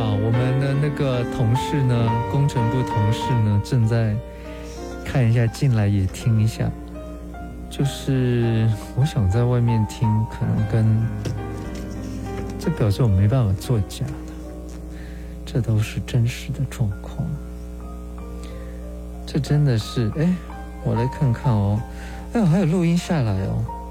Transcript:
我们的那个同事呢，工程部同事呢，正在看一下进来也听一下。就是我想在外面听，可能跟这表示我没办法作假的，这都是真实的状况。这真的是，我来看看哦。还有录音下来哦。